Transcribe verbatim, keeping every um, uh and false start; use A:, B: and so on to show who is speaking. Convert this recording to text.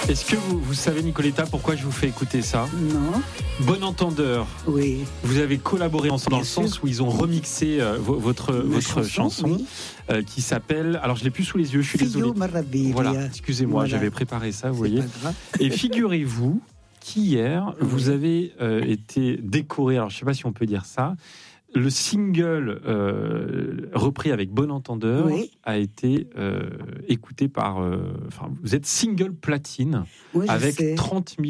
A: Est-ce que vous, vous savez, Nicoletta, pourquoi je vous fais écouter ça ?
B: Non.
A: Bon entendeur.
B: Oui.
A: Vous avez collaboré ensemble dans le
B: Bien
A: sens
B: sûr.
A: où ils ont remixé euh, vo- votre,
B: Ma
A: votre
B: chanson,
A: chanson,
B: oui.
A: euh, qui s'appelle. Alors, je l'ai plus sous les yeux, je suis
B: Figlio
A: désolé.
B: Maraviglia.
A: Voilà, excusez-moi,
B: Voilà.
A: j'avais préparé ça, vous
B: C'est
A: voyez.
B: pas grave.
A: Et figurez-vous qu'hier, vous avez euh, été décoré, alors je ne sais pas si on peut dire ça, le single euh, repris avec Bon Entendeur
B: Oui.
A: a été euh, écouté par... euh, Enfin, vous êtes single platine
B: Oui, je
A: avec
B: sais.
A: trente millions